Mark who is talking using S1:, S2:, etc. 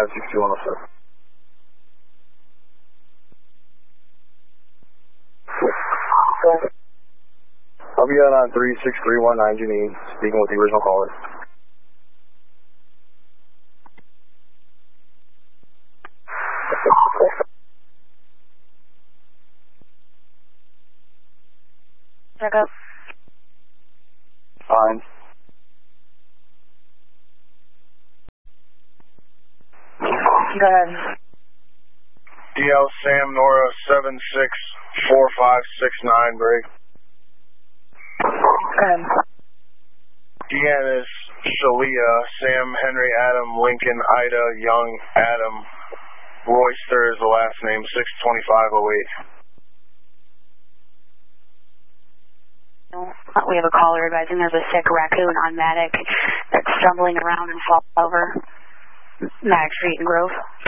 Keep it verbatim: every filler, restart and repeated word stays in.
S1: five six two one oh seven. I'll be out on three six three one nine Janine, speaking with the original caller.
S2: Check up.
S1: Fine.
S2: Go ahead.
S1: D L Sam Nora seven six four five six nine, break.
S2: Go ahead.
S1: Deanna's Shalia, Sam Henry Adam Lincoln Ida Young Adam Royster is the last name, six twenty-five oh eight.
S2: We have a caller advising there's a sick raccoon on Maddox that's stumbling around and falls over Maddox Street and Grove.